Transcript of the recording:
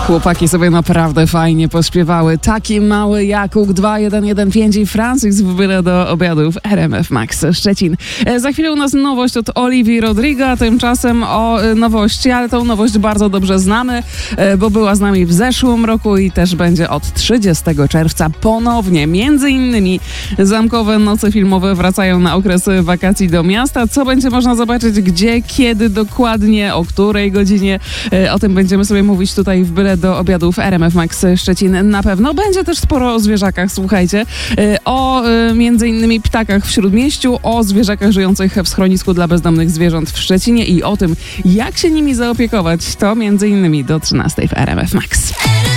Chłopaki sobie naprawdę fajnie pośpiewały. Taki mały Jakub 2115 i Francis w Byle do obiadów RMF Max Szczecin. Za chwilę u nas nowość od Olivii Rodrigo, a tymczasem o nowości, ale tą nowość bardzo dobrze znamy, bo była z nami w zeszłym roku i też będzie od 30 czerwca ponownie. Między innymi zamkowe noce filmowe wracają na okres wakacji do miasta. Co będzie można zobaczyć, gdzie, kiedy dokładnie, o której godzinie, o tym będziemy sobie mówić tutaj w Byle do obiadów RMF Max Szczecin na pewno. Będzie też sporo o zwierzakach, słuchajcie. O między innymi ptakach w Śródmieściu, o zwierzakach żyjących w schronisku dla bezdomnych zwierząt w Szczecinie i o tym, jak się nimi zaopiekować. To między innymi do 13 w RMF Max.